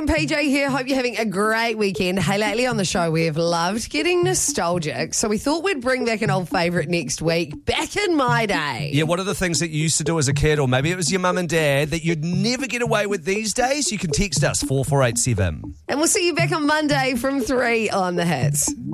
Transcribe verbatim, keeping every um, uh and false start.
and P J here. Hope you're having a great weekend. Hey, lately on the show, we have loved getting nostalgic, so we thought we'd bring back an old favourite next week. Back in my day. Yeah, what are the things that you used to do as a kid, or maybe it was your mum and dad, that you'd never get away with these days? You can text us, four four eight seven. And we'll see you back on Monday from three on The Hits.